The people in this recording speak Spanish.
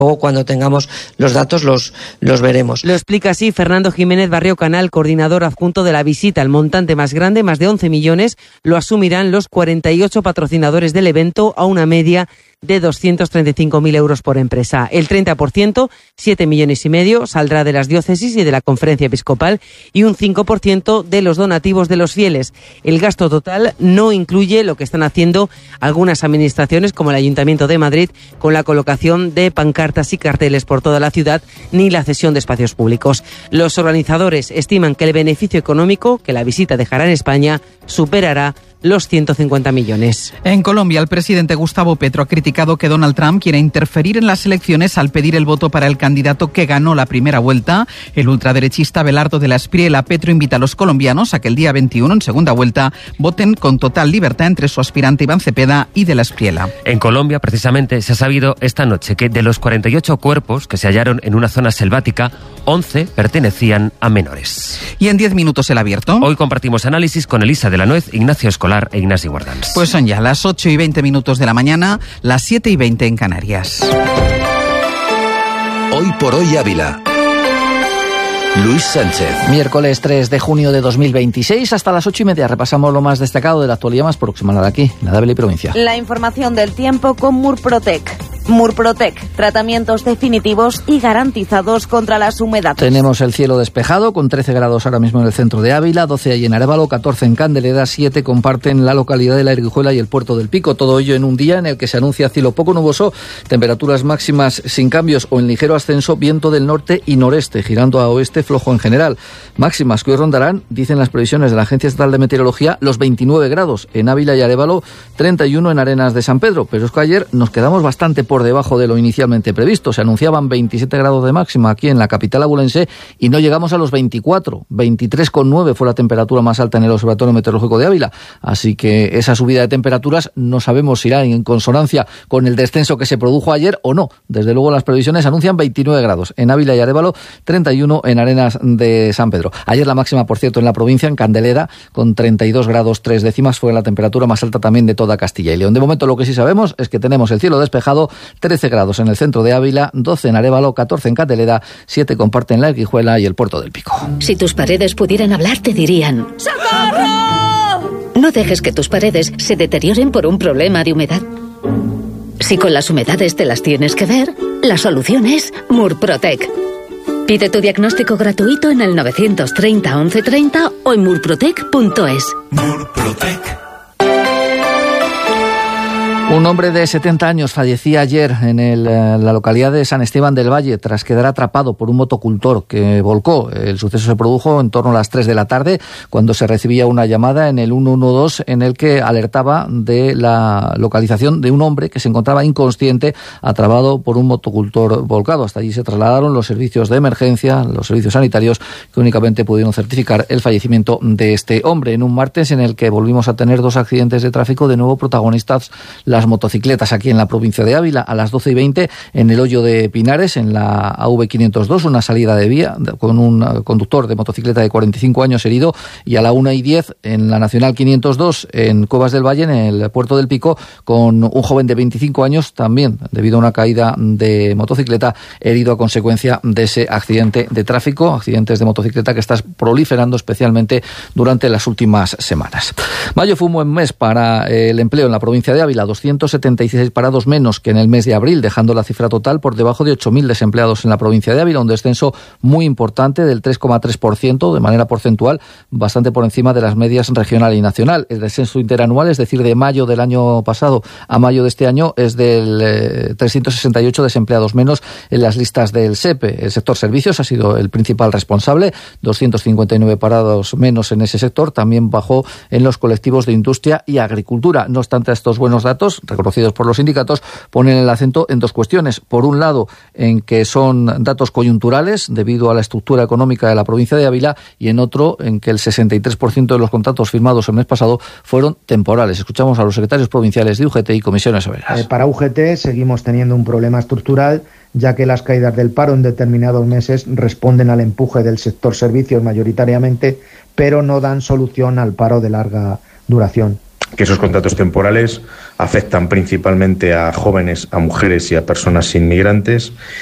Luego, cuando tengamos los datos, los veremos. Lo explica así Fernando Jiménez Barrio Canal, coordinador adjunto de la visita. El montante más grande, más de 11 millones, lo asumirán los 48 patrocinadores del evento a una media de 235.000 euros por empresa. El 30%, 7,5 millones, saldrá de las diócesis y de la Conferencia Episcopal y un 5% de los donativos de los fieles. El gasto total no incluye lo que están haciendo algunas administraciones, como el Ayuntamiento de Madrid, con la colocación de pancartas y carteles por toda la ciudad, ni la cesión de espacios públicos. Los organizadores estiman que el beneficio económico que la visita dejará en España superará los 150 millones. En Colombia, el presidente Gustavo Petro ha criticado que Donald Trump quiera interferir en las elecciones al pedir el voto para el candidato que ganó la primera vuelta. El ultraderechista Abelardo de la Espriella. Petro invita a los colombianos a que el día 21, en segunda vuelta, voten con total libertad entre su aspirante Iván Cepeda y de la Espriella. En Colombia, precisamente, se ha sabido esta noche que de los 48 cuerpos que se hallaron en una zona selvática, 11 pertenecían a menores. Y en 10 minutos el abierto. Hoy compartimos análisis con Elisa de la Nuez, Ignacio Escolar e Ignasi Guardans. Pues son ya las 8:20 de la mañana, las 7:20 en Canarias. Hoy por hoy Ávila. Luis Sánchez. Miércoles 3 de junio de 2026, hasta las 8:30 repasamos lo más destacado de la actualidad más próxima, la de aquí, la de Ávila y provincia. La información del tiempo con Murprotec. Murprotec, tratamientos definitivos y garantizados contra las humedades. Tenemos el cielo despejado, con 13 grados ahora mismo en el centro de Ávila, 12 allí en Arévalo, 14 en Candeleda, 7 comparten la localidad de La Erguijuela y el Puerto del Pico. Todo ello en un día en el que se anuncia cielo poco nuboso, temperaturas máximas sin cambios o en ligero ascenso, viento del norte y noreste, girando a oeste flojo en general. Máximas que hoy rondarán, dicen las previsiones de la Agencia Estatal de Meteorología, los 29 grados en Ávila y Arévalo, 31 en Arenas de San Pedro. Pero es que ayer nos quedamos bastante por debajo de lo inicialmente previsto. Se anunciaban 27 grados de máxima aquí en la capital abulense y no llegamos a los 24. 23,9 fue la temperatura más alta en el Observatorio Meteorológico de Ávila. Así que esa subida de temperaturas no sabemos si irá en consonancia con el descenso que se produjo ayer o no. Desde luego las previsiones anuncian 29 grados en Ávila y Arévalo, 31 en Arenas de San Pedro. Ayer la máxima, por cierto, en la provincia, en Candeleda, con 32 grados 3 décimas, fue la temperatura más alta también de toda Castilla y León. De momento lo que sí sabemos es que tenemos el cielo despejado, 13 grados en el centro de Ávila, 12 en Arévalo, 14 en Candeleda, 7 comparten La Erguijuela y el Puerto del Pico. Si tus paredes pudieran hablar, te dirían: ¡socorro! No dejes que tus paredes se deterioren por un problema de humedad. Si con las humedades te las tienes que ver, la solución es Murprotec. Pide tu diagnóstico gratuito en el 930 1130 o en murprotec.es. Murprotec. Un hombre de 70 años fallecía ayer en la localidad de San Esteban del Valle tras quedar atrapado por un motocultor que volcó. El suceso se produjo en torno a las 3 de la tarde cuando se recibía una llamada en el 112 en el que alertaba de la localización de un hombre que se encontraba inconsciente atrapado por un motocultor volcado. Hasta allí se trasladaron los servicios de emergencia, los servicios sanitarios, que únicamente pudieron certificar el fallecimiento de este hombre en un martes en el que volvimos a tener 2 accidentes de tráfico, de nuevo protagonistas las motocicletas aquí en la provincia de Ávila. A las 12:20 en el hoyo de Pinares, en la AV 502, una salida de vía con un conductor de motocicleta de 45 años herido, y a la 1:10 en la Nacional 502 en Cuevas del Valle, en el Puerto del Pico, con un joven de 25 años también, debido a una caída de motocicleta, herido a consecuencia de ese accidente de tráfico, accidentes de motocicleta que están proliferando especialmente durante las últimas semanas. Mayo fue un buen mes para el empleo en la provincia de Ávila, 276 parados menos que en el mes de abril, dejando la cifra total por debajo de 8.000 desempleados en la provincia de Ávila, un descenso muy importante del 3,3% de manera porcentual, bastante por encima de las medias regional y nacional. El descenso interanual, es decir, de mayo del año pasado a mayo de este año, es del 368 desempleados menos en las listas del SEPE. El sector servicios ha sido el principal responsable, 259 parados menos en ese sector, también bajó en los colectivos de industria y agricultura. No obstante, estos buenos datos, reconocidos por los sindicatos, ponen el acento en 2 cuestiones. Por un lado, en que son datos coyunturales debido a la estructura económica de la provincia de Ávila, y en otro, en que el 63% de los contratos firmados el mes pasado fueron temporales. Escuchamos a los secretarios provinciales de UGT y Comisiones Obreras. Para UGT seguimos teniendo un problema estructural, ya que las caídas del paro en determinados meses responden al empuje del sector servicios mayoritariamente, pero no dan solución al paro de larga duración. que esos contratos temporales afectan principalmente a jóvenes, a mujeres y a personas inmigrantes